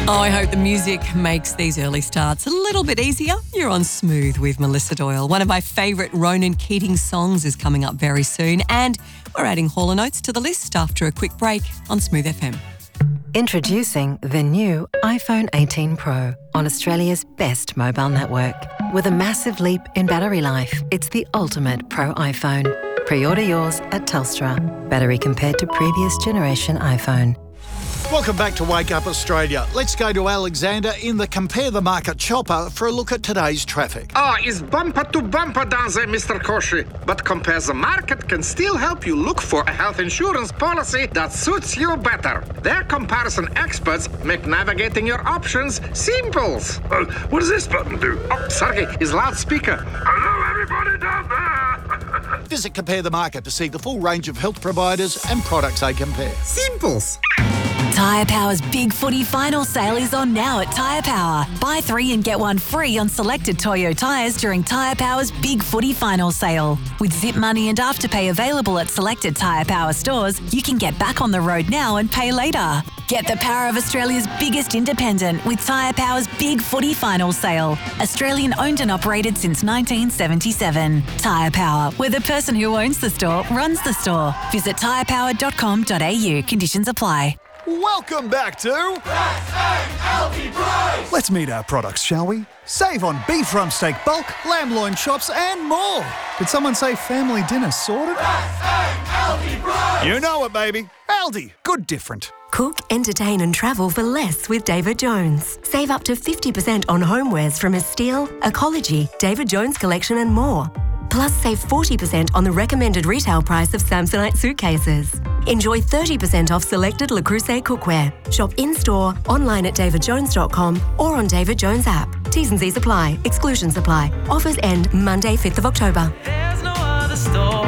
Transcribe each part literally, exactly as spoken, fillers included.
Oh, I hope the music makes these early starts a little bit easier. You're on Smooth with Melissa Doyle. One of my favourite Ronan Keating songs is coming up very soon, and we're adding Hall and Oates to the list after a quick break on Smooth F M. Introducing the new iPhone eighteen Pro on Australia's best mobile network. With a massive leap in battery life, it's the ultimate Pro iPhone. Pre-order yours at Telstra. Battery compared to previous generation iPhone. Welcome back to Wake Up Australia. Let's go to Alexander in the Compare the Market chopper for a look at today's traffic. Ah, oh, it's bumper to bumper down there, Mister Koshi. But Compare the Market can still help you look for a health insurance policy that suits you better. Their comparison experts make navigating your options simple. Uh, what does this button do? Oh, sorry, it's loudspeaker. Hello, everybody down there. Visit Compare the Market to see the full range of health providers and products they compare. Simples. Tyre Power's Big Footy Final Sale is on now at Tyre Power. Buy three and get one free on selected Toyo tyres during Tyre Power's Big Footy Final Sale. With Zip Money and Afterpay available at selected Tyre Power stores, you can get back on the road now and pay later. Get the power of Australia's biggest independent with Tyre Power's Big Footy Final Sale. Australian owned and operated since nineteen seventy-seven. Tyre Power, where the person who owns the store runs the store. Visit tyre power dot com dot a u. Conditions apply. Welcome back to Best L P Price. Let's meet our products, shall we? Save on beef rump steak bulk, lamb loin chops and more. Did someone say family dinner sorted? Best L P Price. You know it, baby. Aldi, good different. Cook, entertain and travel for less with David Jones. Save up to fifty percent on homewares from Estile, Ecology, David Jones Collection and more. Plus save forty percent on the recommended retail price of Samsonite suitcases. Enjoy thirty percent off selected Le Creuset cookware. Shop in-store, online at david jones dot com or on David Jones app. T's and C's apply. Exclusions apply. Offers end Monday, fifth of October. There's no other store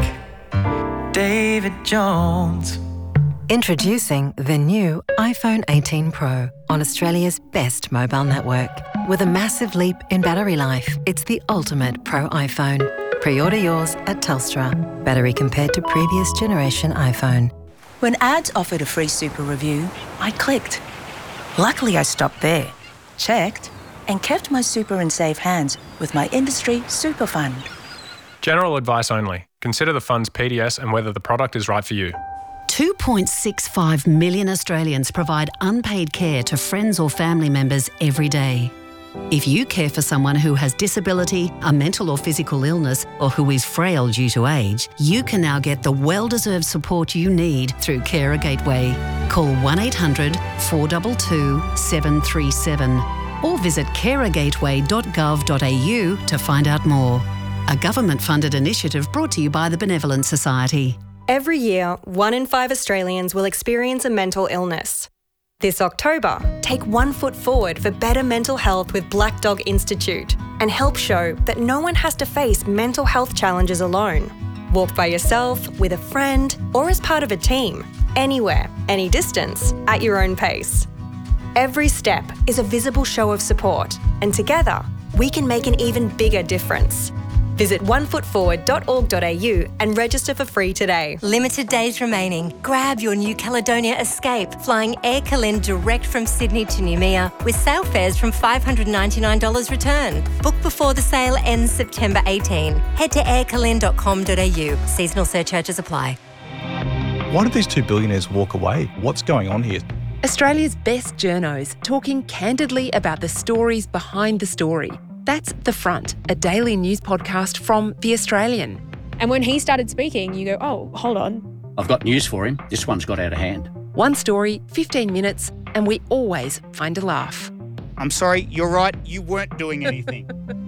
like David Jones. Introducing the new iPhone eighteen Pro on Australia's best mobile network. With a massive leap in battery life, it's the ultimate Pro iPhone. Pre-order yours at Telstra. Battery compared to previous generation iPhone. When ads offered a free super review, I clicked. Luckily, I stopped there, checked, and kept my super in safe hands with my industry super fund. General advice only. Consider the fund's P D S and whether the product is right for you. two point six five million Australians provide unpaid care to friends or family members every day. If you care for someone who has disability, a mental or physical illness, or who is frail due to age, you can now get the well-deserved support you need through Carer Gateway. Call one eight hundred four two two seven three seven or visit carer gateway dot gov dot a u to find out more. A government-funded initiative brought to you by the Benevolent Society. Every year, one in five Australians will experience a mental illness. This October, take one foot forward for better mental health with Black Dog Institute and help show that no one has to face mental health challenges alone. Walk by yourself, with a friend, or as part of a team. Anywhere, any distance, at your own pace. Every step is a visible show of support, and together, we can make an even bigger difference. Visit one foot forward dot org dot a u and register for free today. Limited days remaining. Grab your New Caledonia Escape, flying Air Calen direct from Sydney to Noumea with sale fares from five hundred ninety-nine dollars return. Book before the sale ends September eighteenth. Head to air calen dot com dot a u. Seasonal surcharges apply. Why did these two billionaires walk away? What's going on here? Australia's best journos talking candidly about the stories behind the story. That's The Front, a daily news podcast from The Australian. And when he started speaking, you go, oh, hold on. I've got news for him. This one's got out of hand. One story, fifteen minutes, and we always find a laugh. I'm sorry, you're right, you weren't doing anything.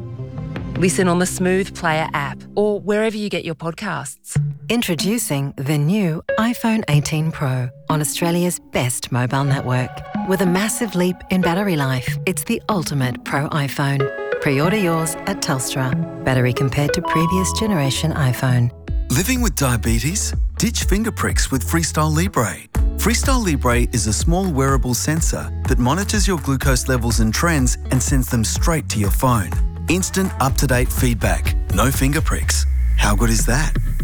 Listen on the Smooth Player app or wherever you get your podcasts. Introducing the new iPhone eighteen Pro on Australia's best mobile network. With a massive leap in battery life, it's the ultimate Pro iPhone. Pre-order yours at Telstra. Battery compared to previous generation iPhone. Living with diabetes? Ditch finger pricks with Freestyle Libre. Freestyle Libre is a small wearable sensor that monitors your glucose levels and trends and sends them straight to your phone. Instant, up-to-date feedback. No finger pricks. How good is that?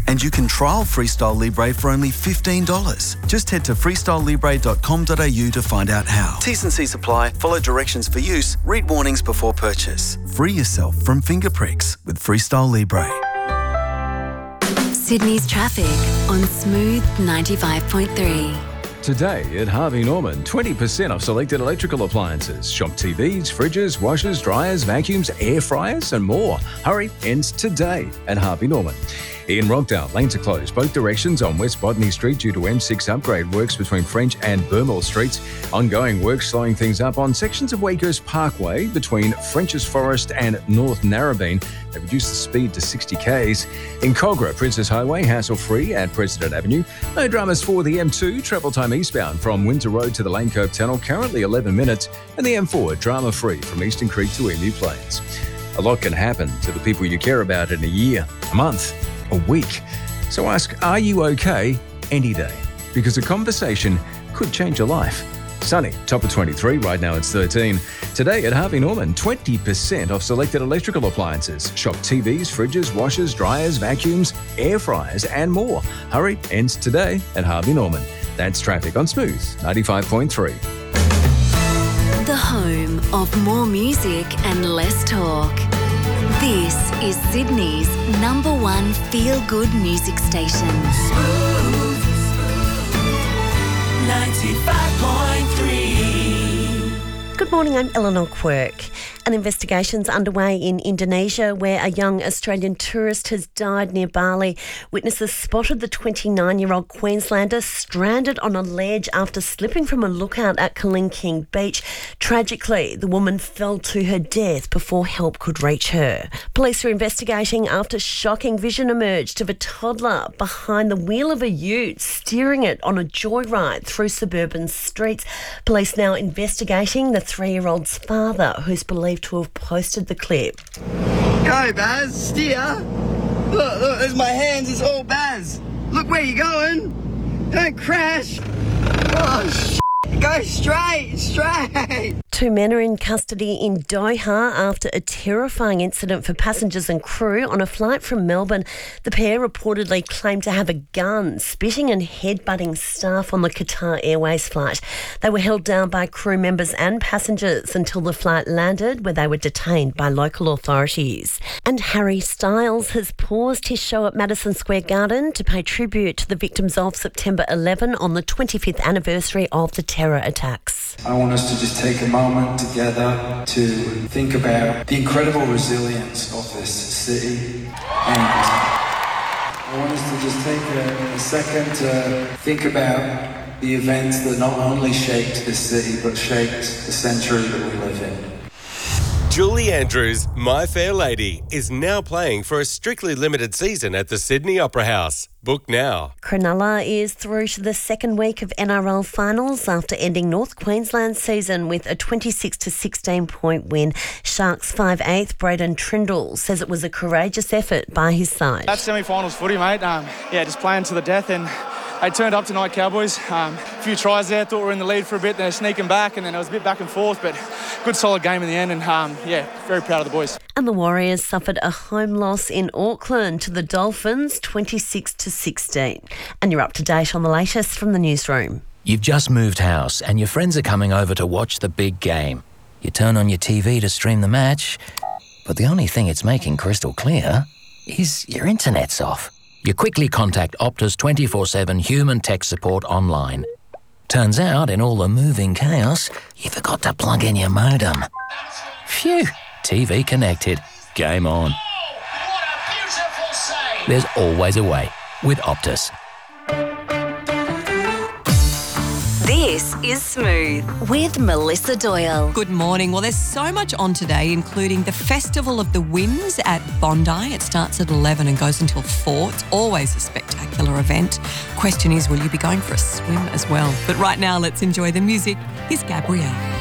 And you can trial Freestyle Libre for only fifteen dollars. Just head to freestyle libre dot com dot a u to find out how. T's and C's apply. Follow directions for use. Read warnings before purchase. Free yourself from finger pricks with Freestyle Libre. Sydney's traffic on Smooth ninety-five point three. Today at Harvey Norman, twenty percent off selected electrical appliances. Shop T Vs, fridges, washers, dryers, vacuums, air fryers and more. Hurry, ends today at Harvey Norman. In Rockdale, lanes are closed both directions on West Botany Street due to M six upgrade works between French and Burmell Streets. Ongoing work slowing things up on sections of Wakehurst Parkway between French's Forest and North Narrabeen. They reduced the speed to sixty k's. In Cogra, Princess Highway, hassle-free at President Avenue. No dramas for the M two, travel time eastbound from Windsor Road to the Lane Cove Tunnel, currently eleven minutes. And the M four, drama-free from Eastern Creek to Emu Plains. A lot can happen to the people you care about in a year, a month, a week. So ask, are you okay any day? Because a conversation could change your life. Sunny, top of twenty-three, right now it's thirteen. Today at Harvey Norman, twenty percent off selected electrical appliances. Shop T Vs, fridges, washers, dryers, vacuums, air fryers and more. Hurry, ends today at Harvey Norman. That's traffic on Smooth ninety-five point three. The home of more music and less talk. This is Sydney's number one feel-good music station. Smooth ninety-five point three. Good morning, I'm Eleanor Quirk. An investigation's underway in Indonesia where a young Australian tourist has died near Bali. Witnesses spotted the twenty-nine-year-old Queenslander stranded on a ledge after slipping from a lookout at Kelingking Beach. Tragically, the woman fell to her death before help could reach her. Police are investigating after shocking vision emerged of a toddler behind the wheel of a ute, steering it on a joyride through suburban streets. Police now investigating the three-year-old's father, who's believed to have posted the clip. Go, Baz, steer. Look, look, there's my hands, it's all Baz. Look where you're going. Don't crash. Oh, shit. Go straight, straight. Two men are in custody in Doha after a terrifying incident for passengers and crew on a flight from Melbourne. The pair reportedly claimed to have a gun, spitting and headbutting staff on the Qatar Airways flight. They were held down by crew members and passengers until the flight landed, where they were detained by local authorities. And Harry Styles has paused his show at Madison Square Garden to pay tribute to the victims of September eleventh on the twenty-fifth anniversary of the terror attacks. I want us to just take a moment together to think about the incredible resilience of this city, and I want us to just take a, a second to think about the events that not only shaped this city but shaped the century that we live in. Julie Andrews' My Fair Lady is now playing for a strictly limited season at the Sydney Opera House. Book now. Cronulla is through to the second week of N R L finals after ending North Queensland's season with a twenty-six to sixteen point win. Sharks five eighth Braden Trindle says it was a courageous effort by his side. That's semi-finals footy, mate. Um, yeah, just playing to the death, and they turned up tonight, Cowboys. Um, a few tries there, thought we were in the lead for a bit, they're sneaking back, and then it was a bit back and forth, but good solid game in the end, and um, yeah, very proud of the boys. And the Warriors suffered a home loss in Auckland to the Dolphins, twenty-six to sixteen. And you're up to date on the latest from the newsroom. You've just moved house and your friends are coming over to watch the big game. You turn on your T V to stream the match, but the only thing it's making crystal clear is your internet's off. You quickly contact Optus twenty-four seven human tech support online. Turns out, in all the moving chaos, you forgot to plug in your modem. Phew, T V connected. Game on. There's always a way with Optus. This is Smooth with Melissa Doyle. Good morning. Well, there's so much on today, including the Festival of the Winds at Bondi. It starts at eleven and goes until four. It's always a spectacular event. Question is, will you be going for a swim as well? But right now, let's enjoy the music. Here's Gabrielle.